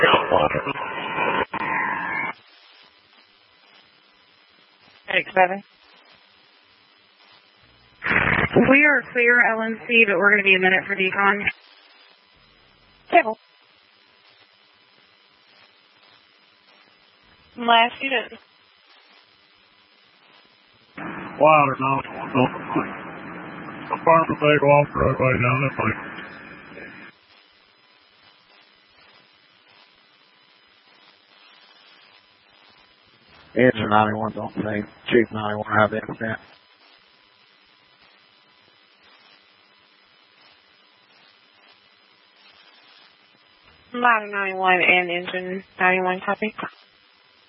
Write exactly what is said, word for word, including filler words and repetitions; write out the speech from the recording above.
Six seven. We are clear L N C, but we're going to be a minute for decon. Table. Last unit. Wilder, no. No. Farm to take off right, right down that way. Engine ninety-one, don't say. Chief ninety-one, have the incident. Ladder ninety-one and engine ninety-one, copy.